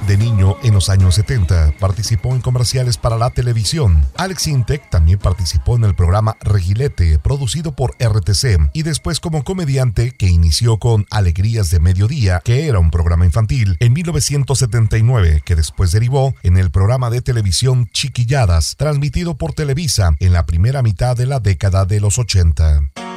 De niño, en los años 70, participó en comerciales para la televisión. Alex Sintek también participó en el programa Reguilete, producido por RTC, y después como comediante, que inició con Alegrías de Mediodía, que era un programa infantil, en 1979, que después derivó en el programa de televisión Chiquilladas, transmitido por Televisa en la primera mitad de la década de los 80.